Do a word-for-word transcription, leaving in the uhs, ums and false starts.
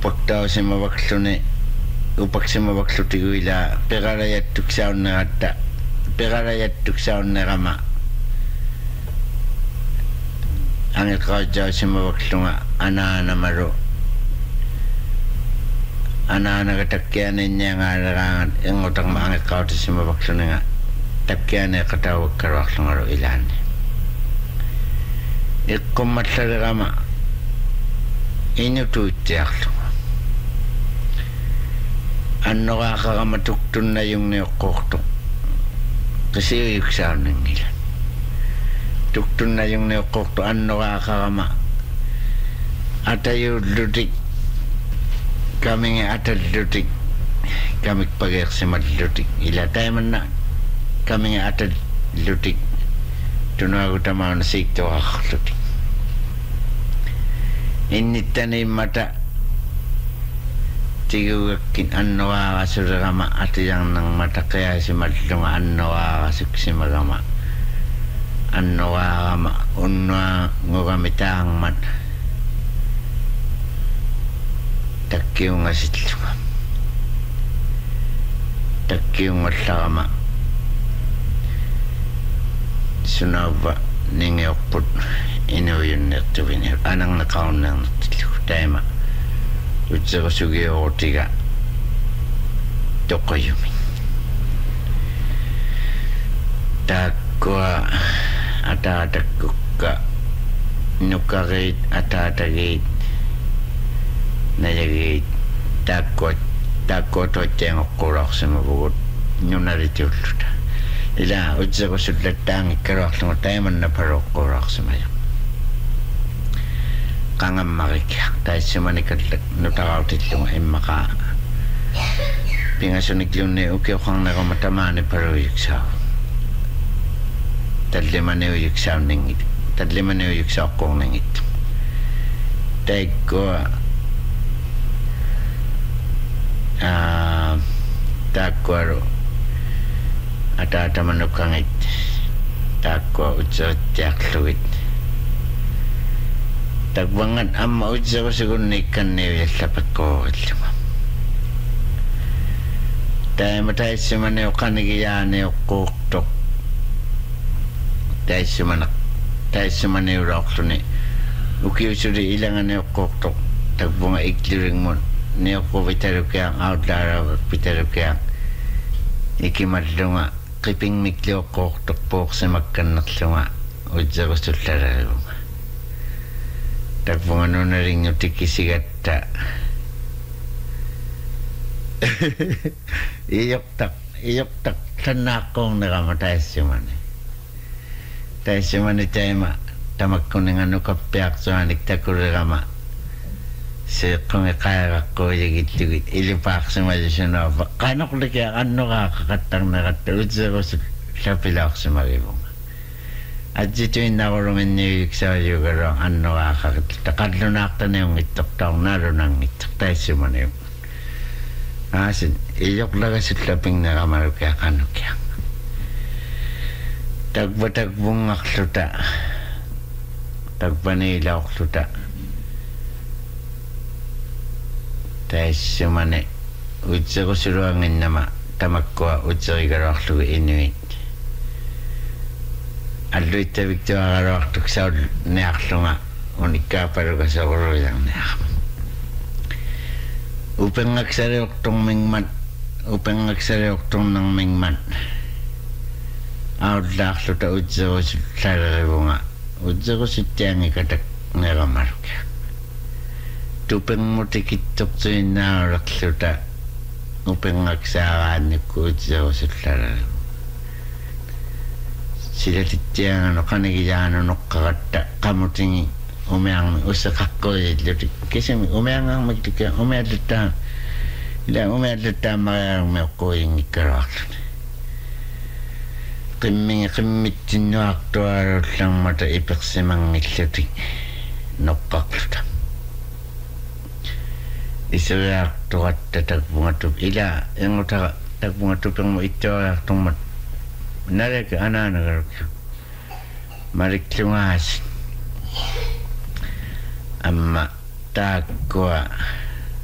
upaktaw si mawaklune upak si mawaklutigu ila pegarayat tuksaun na gata pegarayat tuksaun na rama ang ikaw si mawaklunga ana-ana maro ana-ana katakyanin niya nga narangan yung utang maang ikaw si mawaklunga nga takyanin katawag karawaklunga ro ilan ikumatla rama inutuitiaklu ano kakakamatukton na yung neokokto kasi yuksaw ng ilan tukton na yung neokokto ano kakakama atayo lutik kami nga atad lutik kami pagyak si madlutik ila tayo man na kami nga atad lutik tunago tamaw na sikto kakaklutik Initanay mata tigugakin ano kakasuragama at yang ng mata kaya si madlunga ano kakasuk si magama ano kakama unwa ngugamitang mat takyong asitlunga takyong matlakama sunaba ningayokput inuyon na tuwin anang nakaon ng tema utsa ko sugi o tiga toko yumi takwa ata-ata kuka nukagait ata-ata gait nayagait takwa takwa to tiyang okurok sa mabugot nyo nariti utluta ila utsa ko sudlatang ikarok sa matayaman na parok kurok sa mayak kangam makikyak dahil simanikad nutakautit yung ay maka pingasonik yung ni ukiyo kang nakamatama ni paro yuksaw tadlima ni yuksaw ningit tadlima ni yuksaw kong ningit dahil ko takwaro at-ata manukangit takwa utsot yakluit tagbangan amma utsa ko siguro nikan niyo lapat ko lima dahil matay si maniyo kanigiyan niyo kuktok dahil si manak dahil si maniyo rokto ni ukiyo suri ilangan niyo kuktok tagbunga ikliring mo niyo ko bitaro kayang outlara bitaro kayang ikimadlunga kiping mikliyo kuktok po kasi magkanatlunga utsa ko sultara takbong ano na rin yung tikisigata iyok tak iyok tak tanakong nakamatay si mani tayo si mani tayo ma tamag ko ng ano kapiak so anik takura kama si kung ikaya ko yagit-yagit ilipak si mani siya na kanok na kaya ano kakakatang nakataud sa ko sa pilak si maribong at dito yung nakurumin niyo yung sa yung garang ano kakakita kadlunakta na yung itok taong naroon ang itok tayo si man yung asin iyok laga si tlaping na kamaro kaya kano kaya tagba-tagbong akluta tagba nila akluta tayo si man eh utsa ko siruangin nama tamak ko utsa ko garang akluta inuit Alloy tabik to agarok tuk sa neaklunga unika pero sa uro yang neak upang aksari oktong mingman upang aksari oktong ng mingman out laklo ta utsa ko si sararibunga utsa ko si tiyang ikatak neramaruk tupang mo tikitok to ina laklo ta upang aksaran ni ko utsa ko si sararibunga sila titiang ano kanigiyan ano kakata kamuting umayang usa kakko lutik kasi umayang ang magtika umayadata ila umayadata mayang may ko yung ikarak kiming kimitin no aktuar lang mata ipik si mga lutik nokakluta isa aktuat tatagpungatub ila yung tagpungatub yung mo ito aktong mat Nare ke ana nagar marik tungas amma takwa